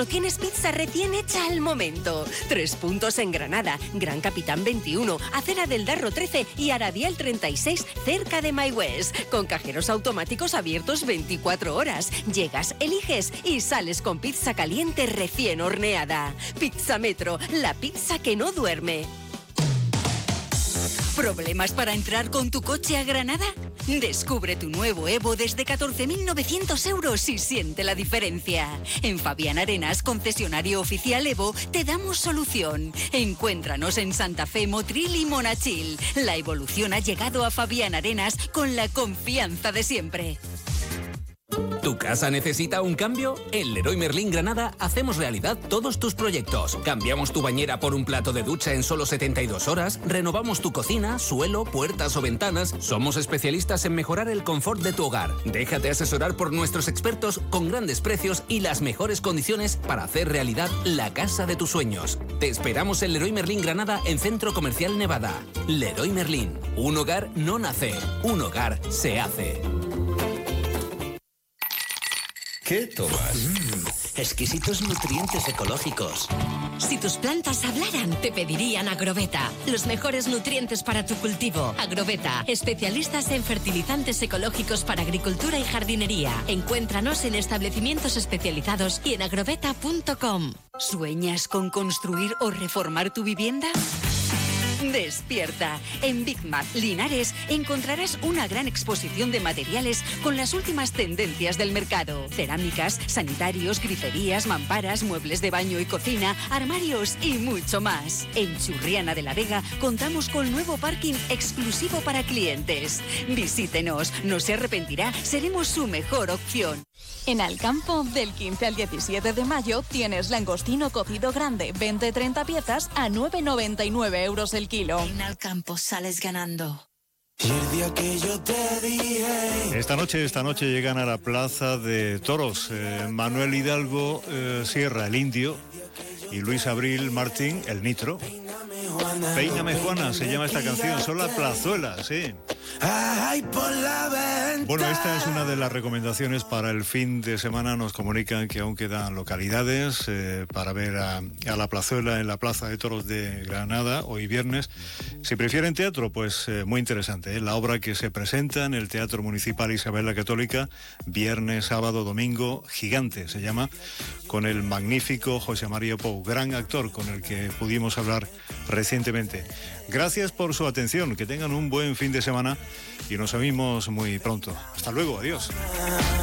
Tienes pizza recién hecha al momento. 3 puntos en Granada, Gran Capitán 21, Acera del Darro 13 y Aradial 36, cerca de MyWest. Con cajeros automáticos abiertos 24 horas. Llegas, eliges y sales con pizza caliente recién horneada. Pizza Metro, la pizza que no duerme. ¿Problemas para entrar con tu coche a Granada? Descubre tu nuevo Evo desde 14.900 euros y siente la diferencia. En Fabián Arenas, concesionario oficial Evo, te damos solución. Encuéntranos en Santa Fe, Motril y Monachil. La evolución ha llegado a Fabián Arenas con la confianza de siempre. ¿Tu casa necesita un cambio? En Leroy Merlin Granada hacemos realidad todos tus proyectos. Cambiamos tu bañera por un plato de ducha en solo 72 horas, renovamos tu cocina, suelo, puertas o ventanas. Somos especialistas en mejorar el confort de tu hogar. Déjate asesorar por nuestros expertos con grandes precios y las mejores condiciones para hacer realidad la casa de tus sueños. Te esperamos en Leroy Merlin Granada en Centro Comercial Nevada. Leroy Merlin. Un hogar no nace, un hogar se hace. ¿Qué tomas? Exquisitos nutrientes ecológicos. Si tus plantas hablaran, te pedirían Agroveta. Los mejores nutrientes para tu cultivo. Agroveta, especialistas en fertilizantes ecológicos para agricultura y jardinería. Encuéntranos en establecimientos especializados y en agroveta.com. ¿Sueñas con construir o reformar tu vivienda? Despierta. En Big Mac Linares encontrarás una gran exposición de materiales con las últimas tendencias del mercado. Cerámicas, sanitarios, griferías, mamparas, muebles de baño y cocina, armarios y mucho más. En Churriana de la Vega contamos con nuevo parking exclusivo para clientes. Visítenos, no se arrepentirá, seremos su mejor opción. En Alcampo, del 15 al 17 de mayo, tienes langostino cocido grande, 20-30 piezas a 9,99 euros el kilo. En Alcampo sales ganando. Esta noche llegan a la Plaza de Toros Manuel Hidalgo Sierra, el Indio, y Luis Abril Martín, el Nitro. Peíname Juana se llama esta canción, son las plazuelas, sí. Bueno, esta es una de las recomendaciones para el fin de semana. Nos comunican que aún quedan localidades para ver a la plazuela en la Plaza de Toros de Granada hoy viernes. Si prefieren teatro, pues muy interesante, la obra que se presenta en el Teatro Municipal Isabel la Católica, viernes, sábado, domingo, Gigante se llama, con el magnífico José María Pou, gran actor con el que pudimos hablar recientemente. Gracias por su atención, que tengan un buen fin de semana y nos oímos muy pronto. Hasta luego, adiós.